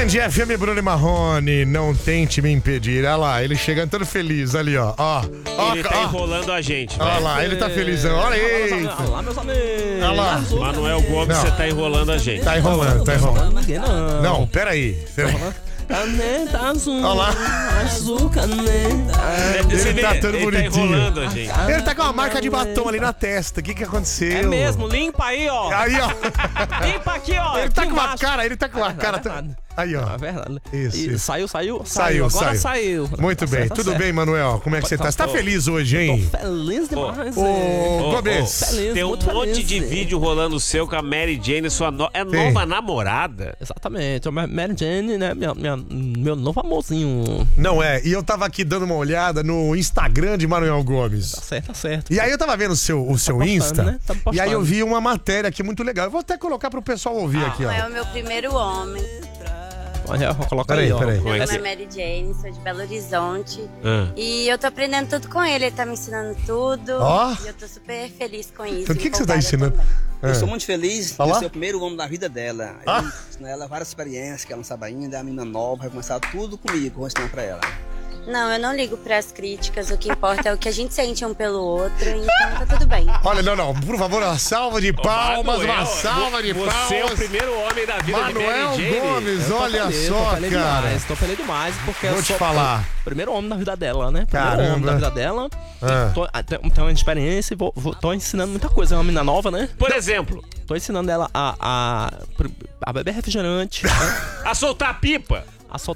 Band FM, Bruno e Marrone, não tente me impedir. Olha lá, ele chegando todo feliz ali, ó. Ele tá enrolando a gente. Olha lá, ele tá felizão. Olha aí. Olha lá, meus amigos. Olha lá. Manuel Gomes, você tá enrolando a gente. Tá enrolando, tá enrolando. Ninguém não. Não, peraí. Caneta azul. Olha lá. Azul caneta. Ele tá todo Ele tá bonitinho. enrolando a gente. Ele tá com uma marca de batom ali na testa. O que aconteceu? É mesmo, limpa aí, ó. Aí, ó. Limpa aqui, ó. Ele tá aqui com uma embaixo. cara, ele tá com uma cara. Aí, ó. É verdade. Isso, E isso. Saiu. Agora saiu. Muito bem. Tá Tudo certo. bem, Manuel? Como é que você tá? Você tá feliz hoje, hein? Tô feliz demais. Ô, Gomes. Feliz, Tem um muito monte feliz, de hein? vídeo rolando seu com a Mary Jane, sua Tem. nova namorada. Exatamente. Mary Jane, né? Meu novo amorzinho. Não é. E eu tava aqui dando uma olhada no Instagram de Manuel Gomes. Tá certo. E aí eu tava vendo o seu postando, Insta, né? Tá postando. e aí eu vi uma matéria aqui muito legal. Eu vou até colocar pro pessoal ouvir aqui, ó. É o meu primeiro homem. Olha, vou colocar Peraí, aí, ó. peraí. Meu é nome que- é Mary Jane, sou de Belo Horizonte. Ah. E eu tô aprendendo tudo com ele, ele tá me ensinando tudo. Ó. E eu tô super feliz com isso. Então o que você tá empolgada ensinando? também. Eu sou muito feliz Olha lá. de ser o primeiro homem da vida dela. Ah. Eu ensino ela várias experiências que ela não sabe ainda, é uma menina nova, vai começar tudo comigo, vou ensinar pra ela. Não, eu não ligo pras críticas, o que importa é o que a gente sente um pelo outro, então tá tudo bem. Olha, não, por favor, uma salva de palmas, Manuel, uma salva de palmas. Você é o primeiro homem da vida Manuel de Mary Jane. Gomes, olha só, tô feliz cara. Demais, tô feliz demais, porque Vou eu te sou falar. o primeiro homem da vida dela, né? Primeiro Caramba. homem da vida dela. Ah. Tenho uma experiência e tô ensinando muita coisa. É uma menina nova, né? Por exemplo, Tô ensinando ela a beber refrigerante, né? a soltar a pipa.